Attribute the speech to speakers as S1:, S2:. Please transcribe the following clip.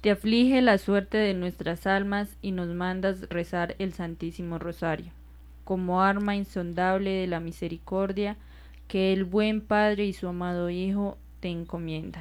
S1: Te aflige la suerte de nuestras almas y nos mandas rezar el Santísimo Rosario, como arma insondable de la misericordia que el buen Padre y su amado Hijo te encomiendan.